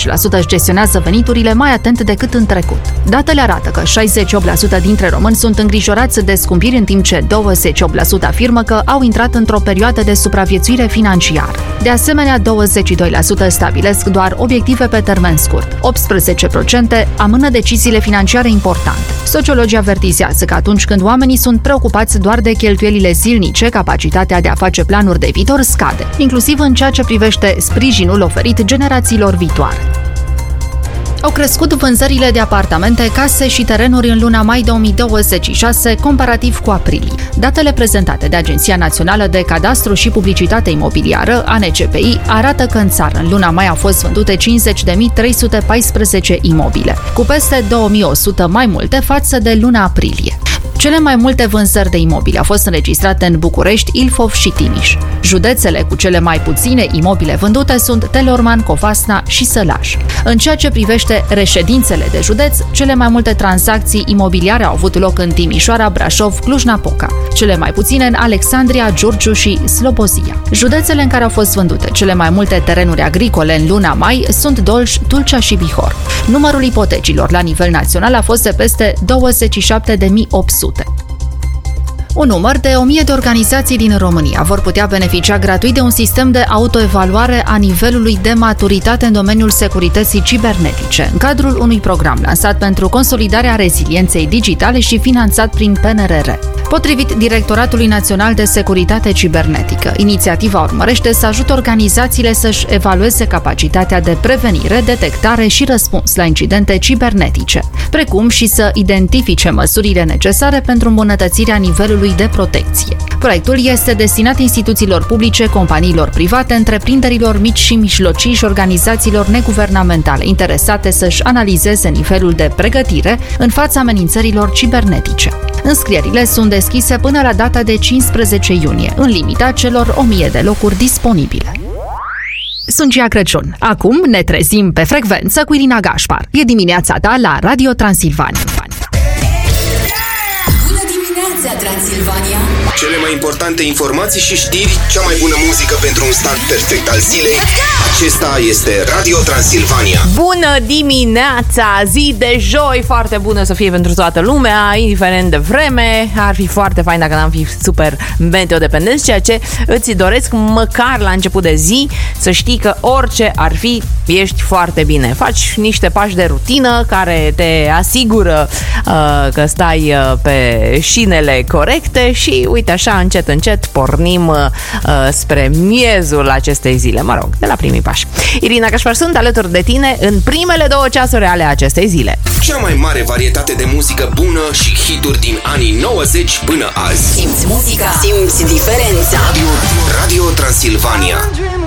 își gestionează veniturile mai atent decât în trecut. Datele arată că 68% dintre români sunt îngrijorați de scumpiri, în timp ce 28% afirmă că au intrat într-o perioadă de supraviețuire financiară. De asemenea, 22% stabilesc doar obiective pe termen scurt. 18% amână deciziile financiare importante. Sociologii avertizează că atunci când oamenii sunt preocupați doar de cheltuielile zilnice, capacitatea de a face planuri de viitor scade, inclusiv în ceea ce privește sprijinul oferit generațiilor viitoare. Au crescut vânzările de apartamente, case și terenuri în luna mai 2026, comparativ cu aprilie. Datele prezentate de Agenția Națională de Cadastru și Publicitate Imobiliară, ANCPI, arată că în țară în luna mai au fost vândute 50.314 imobile, cu peste 2.100 mai multe față de luna aprilie. Cele mai multe vânzări de imobile au fost înregistrate în București, Ilfov și Timiș. Județele cu cele mai puține imobile vândute sunt Telorman, Covasna și Sălaj. În ceea ce privește reședințele de județ, cele mai multe tranzacții imobiliare au avut loc în Timișoara, Brașov, Cluj-Napoca, cele mai puține în Alexandria, Giurgiu și Slobozia. Județele în care au fost vândute cele mai multe terenuri agricole în luna mai sunt Dolj, Tulcea și Bihor. Numărul ipotecilor la nivel național a fost de peste 27.800. Un număr de 1000 de organizații din România vor putea beneficia gratuit de un sistem de autoevaluare a nivelului de maturitate în domeniul securității cibernetice, în cadrul unui program lansat pentru consolidarea rezilienței digitale și finanțat prin PNRR. Potrivit Directoratului Național de Securitate Cibernetică, inițiativa urmărește să ajute organizațiile să-și evalueze capacitatea de prevenire, detectare și răspuns la incidente cibernetice, precum și să identifice măsurile necesare pentru îmbunătățirea nivelului de protecție. Proiectul este destinat instituțiilor publice, companiilor private, întreprinderilor mici și mijlocii și organizațiilor neguvernamentale interesate să-și analizeze nivelul de pregătire în fața amenințărilor cibernetice. Înscrierile sunt deschise până la data de 15 iunie, în limita celor 1000 de locuri disponibile. Sunt Gia Crăciun. Acum ne trezim pe frecvență cu Irina Gașpar. E dimineața ta la Radio Transilvania. Transilvania. Cele mai importante informații și știri, cea mai bună muzică pentru un start perfect al zilei. Acesta este Radio Transilvania. Bună dimineața, zi de joi, foarte bună să fie pentru toată lumea, indiferent de vreme. Ar fi foarte fain dacă n-am fi super meteodependenți, ceea ce îți doresc măcar la început de zi să știi că orice ar fi, ești foarte bine. Faci niște pași de rutină care te asigură că stai pe șinele corecte și uite așa, încet, încet pornim spre miezul acestei zile, mă rog, de la primii pași. Irina Gașpar sunt alături de tine în primele 2 ceasuri ale acestei zile. Cea mai mare varietate de muzică bună și hituri din anii 90 până azi. Simți muzica, simți diferența. Radio Transilvania.